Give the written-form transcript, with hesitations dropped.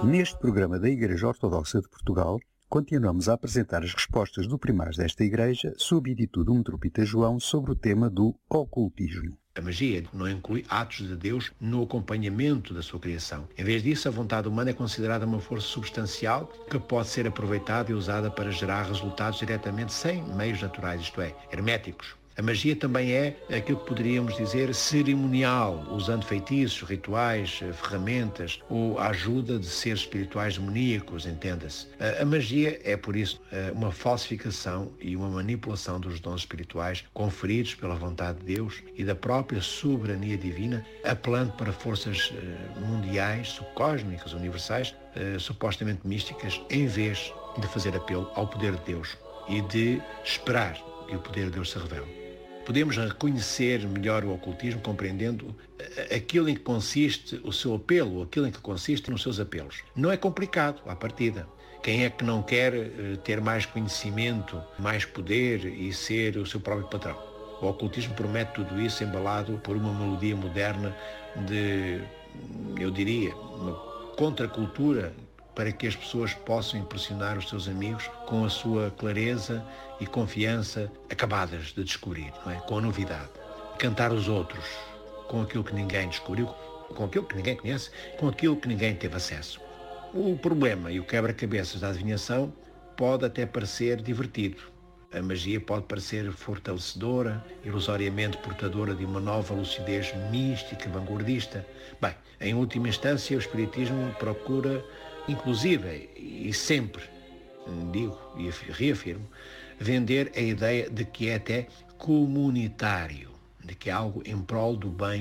Neste programa da Igreja Ortodoxa de Portugal, continuamos a apresentar as respostas do primaz desta Igreja, sob edito do metropolita João, sobre o tema do ocultismo. A magia não inclui atos de Deus no acompanhamento da sua criação. Em vez disso, a vontade humana é considerada uma força substancial que pode ser aproveitada e usada para gerar resultados diretamente sem meios naturais, isto é, herméticos. A magia também é aquilo que poderíamos dizer cerimonial, usando feitiços, rituais, ferramentas ou a ajuda de seres espirituais demoníacos, entenda-se. A magia é, por isso, uma falsificação e uma manipulação dos dons espirituais conferidos pela vontade de Deus e da própria soberania divina, apelando para forças mundiais, subcósmicas, universais, supostamente místicas, em vez de fazer apelo ao poder de Deus e de esperar que o poder de Deus se revele. Podemos reconhecer melhor o ocultismo compreendendo aquilo em que consiste o seu apelo, aquilo em que consiste nos seus apelos. Não é complicado, à partida. Quem é que não quer ter mais conhecimento, mais poder e ser o seu próprio patrão? O ocultismo promete tudo isso embalado por uma melodia moderna de, eu diria, uma contracultura para que as pessoas possam impressionar os seus amigos com a sua clareza e confiança acabadas de descobrir, não é? Com a novidade. Cantar os outros com aquilo que ninguém descobriu, com aquilo que ninguém conhece, com aquilo que ninguém teve acesso. O problema e o quebra-cabeças da adivinhação pode até parecer divertido. A magia pode parecer fortalecedora, ilusoriamente portadora de uma nova lucidez mística, vanguardista. Bem, em última instância, o espiritismo procura, inclusive e sempre, digo e reafirmo, vender a ideia de que é até comunitário, de que é algo em prol do bem